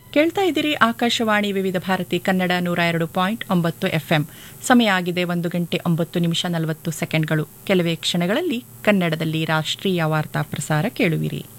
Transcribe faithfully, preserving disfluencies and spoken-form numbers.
ಕೇಳ್ತಾ ಇದ್ದೀರಿ ಆಕಾಶವಾಣಿ ವಿವಿಧ ಭಾರತಿ ಕನ್ನಡ ನೂರ ಎರಡು ಪಾಯಿಂಟ್ ಒಂಬತ್ತು ಎಫ್ಎಂ. ಸಮಯ ಆಗಿದೆ ಒಂದು ಗಂಟೆ ಒಂಬತ್ತು ನಿಮಿಷ ನಲವತ್ತು ಸೆಕೆಂಡ್ಗಳು. ಕೆಲವೇ ಕ್ಷಣಗಳಲ್ಲಿ ಕನ್ನಡದಲ್ಲಿ ರಾಷ್ಟ್ರೀಯ ವಾರ್ತಾ ಪ್ರಸಾರ ಕೇಳುವಿರಿ.